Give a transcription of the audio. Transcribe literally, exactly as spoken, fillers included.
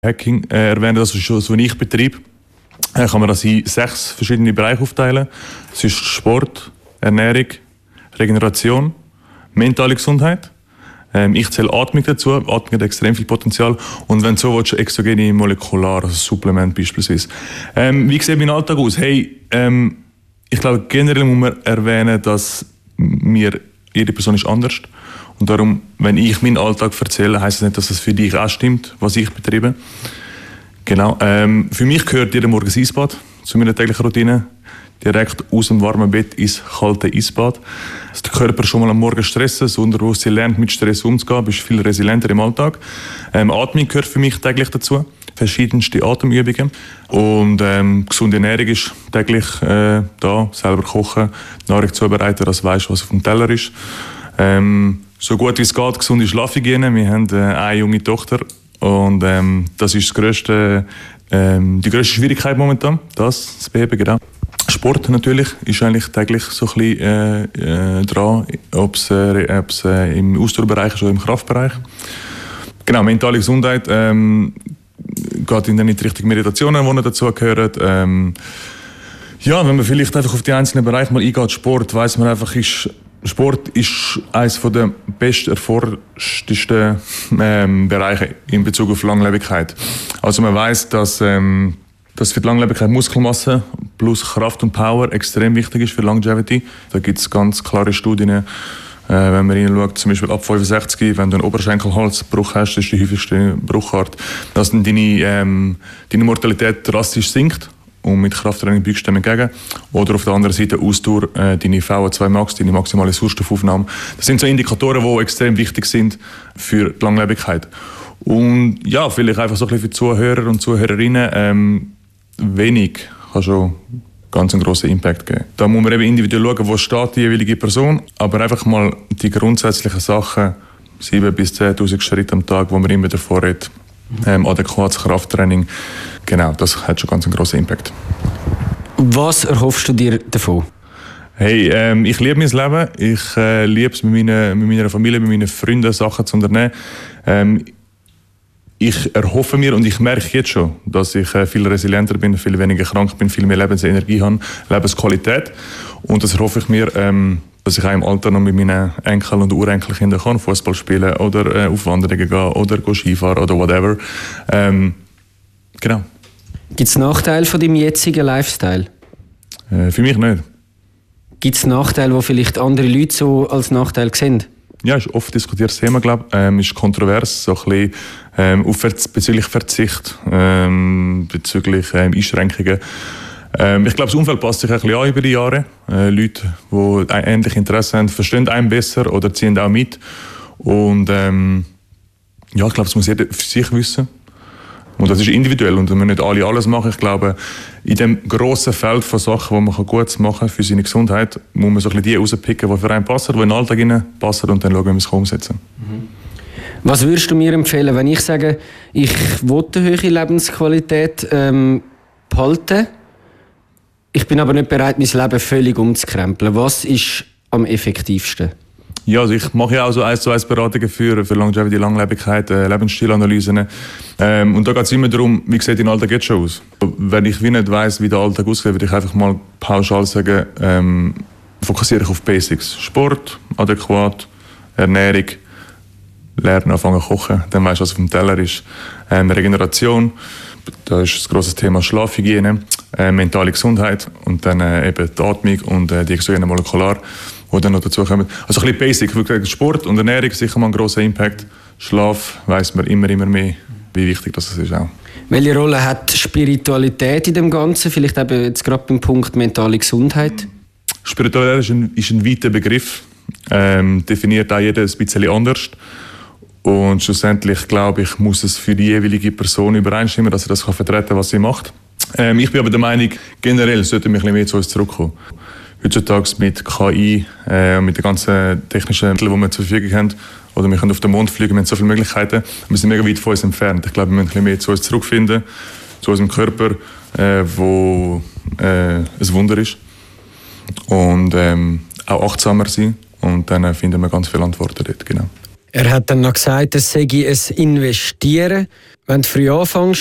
Hacking äh, erwähnen, das ist das, was ich betreibe. Äh, kann man das in sechs verschiedene Bereiche aufteilen. Es ist Sport, Ernährung, Regeneration, mentale Gesundheit. Ähm, ich zähle Atmung dazu. Atmung hat extrem viel Potenzial. Und wenn du so willst, exogene Molekular, also Supplement beispielsweise. Ähm, wie sieht mein Alltag aus? Hey, ähm, ich glaube, generell muss man erwähnen, dass mir jede Person ist anders. Und darum, wenn ich meinen Alltag erzähle, heisst das nicht, dass es für dich auch stimmt, was ich betreibe. Genau. Ähm, für mich gehört jeden Morgen ein Eisbad zu meiner täglichen Routine. Direkt aus dem warmen Bett ins kalte Eisbad. Dass der Körper schon mal am Morgen stressen, das Unterbewusstsein lernt, mit Stress umzugehen, bist viel resilienter im Alltag. Ähm, Atmung gehört für mich täglich dazu. Verschiedenste Atemübungen. Und ähm, gesunde Ernährung ist täglich äh, da. Selber kochen, Nahrung zubereiten, dass du weißt, was auf dem Teller ist. Ähm, so gut wie es geht, gesunde Schlafhygiene. Wir haben äh, eine junge Tochter. Und ähm, das ist das grösste, ähm, die grösste Schwierigkeit momentan, das zu beheben, genau. Sport natürlich ist eigentlich täglich so ein bisschen äh, äh, dran, ob es äh, äh, im Ausdauerbereich ist oder im Kraftbereich. Genau, mentale Gesundheit ähm, geht in die Richtung Meditationen, die dazu gehören. Ähm, ja, wenn man vielleicht einfach auf die einzelnen Bereiche mal eingeht, Sport, weiss man einfach, ist Sport ist eines der besten, erforschtesten ähm, Bereiche in Bezug auf Langlebigkeit. Also man weiss, dass, ähm, dass für die Langlebigkeit Muskelmasse plus Kraft und Power extrem wichtig ist für Longevity. Da gibt es ganz klare Studien, äh, wenn man hineinschaut, zum Beispiel ab fünfundsechzig, wenn du einen Oberschenkelhalsbruch hast, das ist die häufigste Bruchart, dass dann deine, ähm, deine Mortalität drastisch sinkt. Und mit Krafttraining beugst du dem entgegen. Oder auf der anderen Seite Ausdauer, äh, deine V O zwei Max, deine maximale Sauerstoffaufnahme. Das sind so Indikatoren, die extrem wichtig sind für die Langlebigkeit. Und ja, vielleicht einfach so ein bisschen für Zuhörer und Zuhörerinnen, ähm, wenig kann schon ganz einen grossen Impact geben. Da muss man eben individuell schauen, wo steht die jeweilige Person. Aber einfach mal die grundsätzlichen Sachen, sieben bis zehntausend Schritte am Tag, wo man immer davor redet. Ähm, adäquates Krafttraining, genau, das hat schon ganz einen grossen Impact. Was erhoffst du dir davon? Hey, ähm, ich liebe mein Leben. Ich äh, liebe es, mit, meine, mit meiner Familie, mit meinen Freunden Sachen zu unternehmen. Ähm, ich erhoffe mir und ich merke jetzt schon, dass ich äh, viel resilienter bin, viel weniger krank bin, viel mehr Lebensenergie habe, Lebensqualität. Und das erhoffe ich mir, ähm, dass ich auch im Alter noch mit meinen Enkel- und Urenkelkindern kann Fußball spielen oder äh, auf Wanderungen gehen oder Skifahren oder whatever. Ähm, genau. Gibt es Nachteile von deinem jetzigen Lifestyle? Äh, für mich nicht. Gibt es Nachteile, die vielleicht andere Leute so als Nachteil sehen? Ja, ist oft diskutiertes Thema, glaube ich. Ähm, ist kontrovers, so ein bisschen ähm, auf Verz- bezüglich Verzicht, ähm, bezüglich ähm, Einschränkungen. Ähm, ich glaube, das Umfeld passt sich ein bisschen an über die Jahre. Äh, Leute, die ein ähnliches Interesse haben, verstehen einen besser oder ziehen auch mit. Und ähm, ja, ich glaube, das muss jeder für sich wissen. Und das ist individuell und wenn wir nicht alle alles machen. Ich glaube, in dem grossen Feld von Sachen, die man gut machen kann für seine Gesundheit, muss man so ein bisschen die rauspicken, die für einen passen, die in den Alltag passen und dann schauen, wie wir es umsetzen. Mhm. Was würdest du mir empfehlen, wenn ich sage, ich will eine hohe Lebensqualität ähm, behalten, ich bin aber nicht bereit, mein Leben völlig umzukrempeln. Was ist am effektivsten? Ja, also ich mache ja auch so eins zu eins Beratungen für, für Longevity, Langlebigkeit, äh, Lebensstilanalysen. Ähm, und da geht es immer darum, wie sieht dein Alltag jetzt schon aus? Wenn ich wie nicht weiss, wie der Alltag aussieht, würde ich einfach mal pauschal sagen, ähm, fokussiere ich auf Basics. Sport, adäquat, Ernährung, lernen, anfangen kochen, dann weisst du, was auf dem Teller ist. Ähm, Regeneration, da ist das grosse Thema Schlafhygiene, äh, mentale Gesundheit und dann äh, eben die Atmung und äh, die exogenen Molekular, die dann noch dazu kommen. Also ein bisschen basic, wirklich Sport und Ernährung sicher mal einen grossen Impact. Schlaf weiss man immer, immer mehr, wie wichtig das ist auch. Welche Rolle hat Spiritualität in dem Ganzen? Vielleicht eben jetzt gerade beim Punkt mentale Gesundheit? Spiritualität ist ein, ist ein weiter Begriff, ähm, definiert auch jeder ein bisschen anders. Und schlussendlich, glaube ich, muss es für die jeweilige Person übereinstimmen, dass sie das vertreten kann, was sie macht. Ähm, ich bin aber der Meinung, generell sollten wir ein bisschen mehr zu uns zurückkommen. Heutzutage mit K I, äh, mit den ganzen technischen Mitteln, die wir zur Verfügung haben, oder wir können auf den Mond fliegen, wir haben so viele Möglichkeiten, wir sind mega weit von uns entfernt. Ich glaube, wir müssen ein bisschen mehr zu uns zurückfinden, zu unserem Körper, äh, wo äh, ein Wunder ist. Und ähm, auch achtsamer sein. Und dann äh, finden wir ganz viele Antworten dort, genau. Er hat dann noch gesagt, es sei ein Investieren. Wenn du früh anfängst,